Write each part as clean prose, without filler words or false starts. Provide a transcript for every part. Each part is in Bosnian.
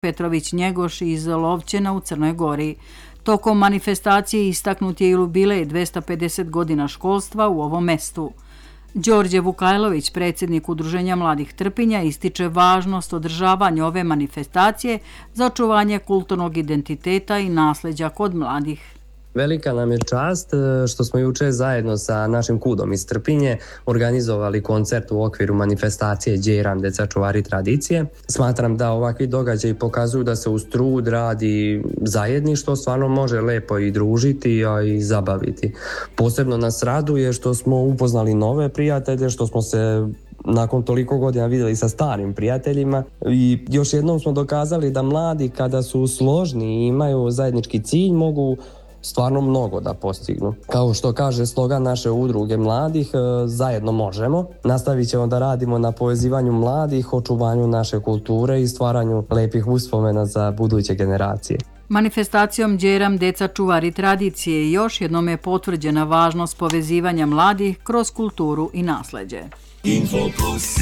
Petrović Njegoš iz Lovćena u Crnoj Gori. Tokom manifestacije istaknut je i jubilej 250 godina školstva u ovom mestu. Đorđe Vukajlović, predsjednik Udruženja mladih Trpinja, ističe važnost održavanja ove manifestacije za očuvanje kulturnog identiteta i nasljeđa kod mladih. Velika nam je čast što smo jučer zajedno sa našim KUD-om iz Trpinje organizovali koncert u okviru manifestacije Đeram, deca čuvari tradicije. Smatram da ovakvi događaji pokazuju da se uz trud, rad i zajedništvo stvarno može lepo i družiti, a i zabaviti. Posebno nas raduje što smo upoznali nove prijatelje, što smo se nakon toliko godina vidjeli sa starim prijateljima i još jednom smo dokazali da mladi kada su složni i imaju zajednički cilj mogu stvarno mnogo da postignu. Kao što kaže slogan naše udruge mladih, zajedno možemo. Nastavit ćemo da radimo na povezivanju mladih, očuvanju naše kulture i stvaranju lepih uspomena za buduće generacije. Manifestacijom Đeram, deca čuvari tradicije još jednom je potvrđena važnost povezivanja mladih kroz kulturu i nasleđe. Info Plus.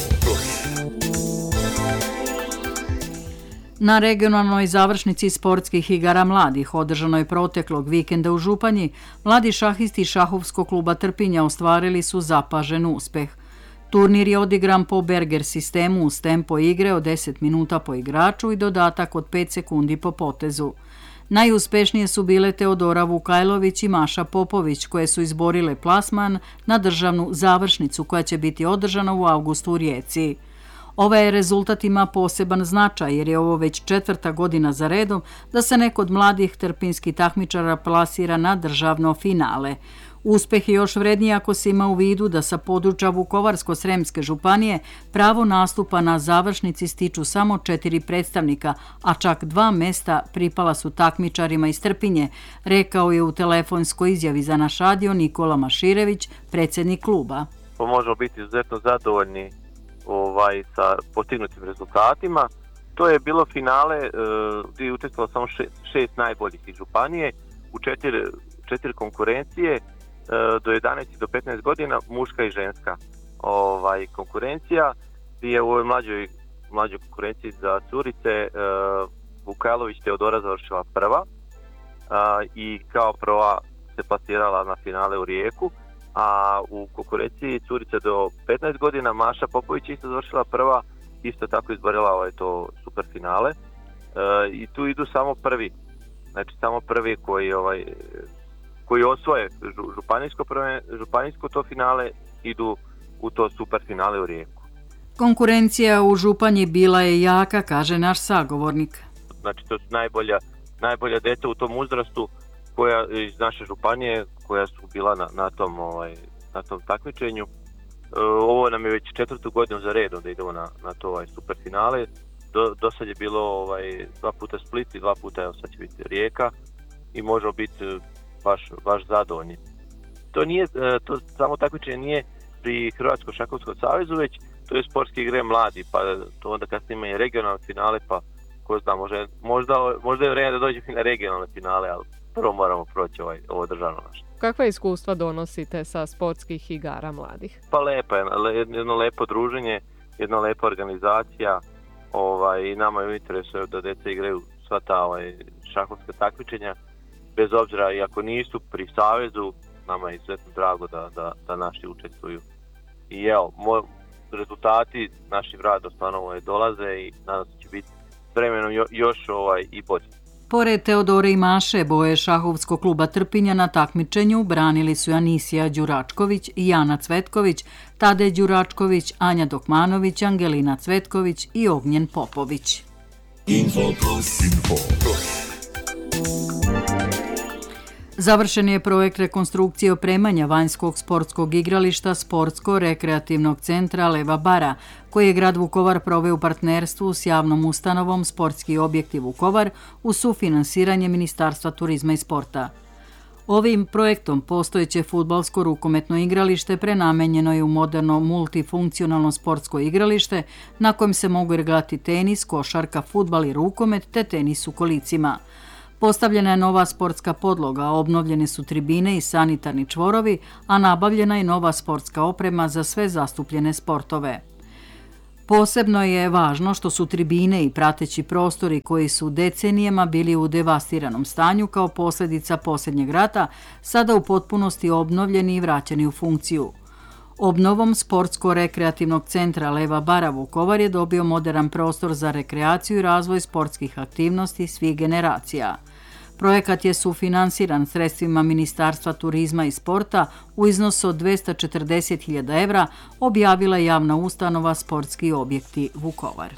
Na regionalnoj završnici sportskih igara mladih održanoj proteklog vikenda u Županji, mladi šahisti Šahovskog kluba Trpinja ostvarili su zapažen uspeh. Turnir je odigran po Berger sistemu uz tempo igre od 10 minuta po igraču i dodatak od 5 sekundi po potezu. Najuspešnije su bile Teodora Vukajlović i Maša Popović, koje su izborile plasman na državnu završnicu koja će biti održana u avgustu u Rijeci. Ovaj rezultat ima poseban značaj jer je ovo već 4. godina za redom da se neko od mladih trpinskih takmičara plasira na državno finale. Uspeh je još vredniji ako se ima u vidu da sa područja Vukovarsko-sremske županije pravo nastupa na završnici stiču samo 4 predstavnika, a čak 2 mesta pripala su takmičarima iz Trpinje, rekao je u telefonskoj izjavi za naš radio Nikola Maširević, predsjednik kluba. Možemo biti izuzetno zadovoljni sa postignutim rezultatima. To je bilo finale gdje je učestvovalo samo 6 najboljih iz županije u 4 konkurencije do 11 do 15 godina, muška i ženska konkurencija, gdje je u ovoj mlađoj konkurenciji za curice Vukajlović Teodora završila prva i kao prva se plasirala na finale u Rijeku, a u konkurenciji curice do 15 godina Maša Popović isto završila prva, isto tako izborila to super finale i tu idu samo prvi, znači samo prvi koji osvoje županijsko to finale idu u to super finale u Rijeku. Konkurencija u Županji bila je jaka, kaže naš sagovornik. Znači to su najbolja djeca u tom uzrastu koja iz naše županije koja su bila na tom takmičenju. Ovo nam je već 4. godinu za redom da idemo na to super finale. Do sad je bilo 2 puta Split i 2 puta sad će biti Rijeka i možemo biti baš zadovoljni. To samo takmičenje nije pri Hrvatskom šahovskom savezu, već to je sportske igre mladi, pa to onda kasnije ima i regionalne finale, pa ko zna, možda je vrijeme da dođe na regionalne finale, ali prvo moramo proći ovo državno naše. Kakva iskustva donosite sa sportskih igara mladih? Pa lepo, jedno lepo druženje, jedna lepa organizacija i nama je u interesu da djeca igraju sva ta šahovska takmičenja, bez obzira i ako nisu pri savezu, nama je izuzetno drago da naši učestvuju. I evo, rezultati naših rada stvarno dolaze i nadam se će biti s vremenom još i bolji. Pored Teodore i Maše, boje Šahovskog kluba Trpinja na takmičenju branili su Anisija Đuračković, Jana Cvetković, Tadej Đuračković, Anja Dokmanović, Angelina Cvetković i Ognjen Popović. Info Plus. Završen je projekt rekonstrukcije opremanja vanjskog sportskog igrališta Sportsko-rekreativnog centra Leva Bara, koji je grad Vukovar proveo u partnerstvu s javnom ustanovom Sportski objekti Vukovar uz sufinansiranje Ministarstva turizma i sporta. Ovim projektom postojeće fudbalsko rukometno igralište prenamenjeno je u moderno multifunkcionalno sportsko igralište na kojem se mogu igrati tenis, košarka, fudbal i rukomet te tenis u kolicima. Postavljena je nova sportska podloga, obnovljene su tribine i sanitarni čvorovi, a nabavljena je nova sportska oprema za sve zastupljene sportove. Posebno je važno što su tribine i prateći prostori koji su decenijama bili u devastiranom stanju kao posljedica posljednjeg rata sada u potpunosti obnovljeni i vraćeni u funkciju. Obnovom Sportsko-rekreativnog centra Leva bara Vukovar je dobio moderan prostor za rekreaciju i razvoj sportskih aktivnosti svih generacija. Projekat je sufinansiran sredstvima Ministarstva turizma i sporta u iznosu od 240.000 evra, objavila je javna ustanova Sportski objekti Vukovar.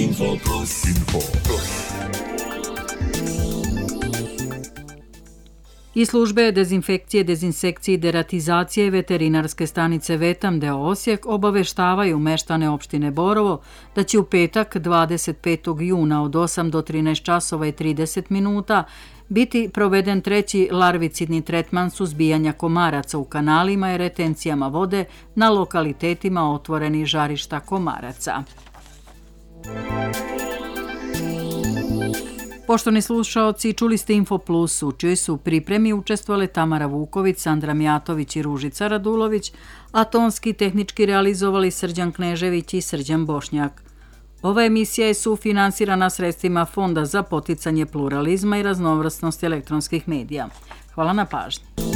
Iz službe dezinfekcije, dezinsekcije i deratizacije veterinarske stanice Vetam d.o. Osijek obaveštavaju meštane opštine Borovo da će u petak 25. juna od 8 do 13 časova i 30 minuta biti proveden treći larvicidni tretman suzbijanja komaraca u kanalima i retencijama vode na lokalitetima otvorenih žarišta komaraca. Poštovani slušaoci, čuli ste Info Plus, u čijoj su pripremi učestvovale Tamara Vuković, Sandra Mijatović i Ružica Radulović, a tonski tehnički realizovali Srđan Knežević i Srđan Bošnjak. Ova emisija je sufinansirana sredstvima Fonda za poticanje pluralizma i raznovrsnosti elektronskih medija. Hvala na pažnji.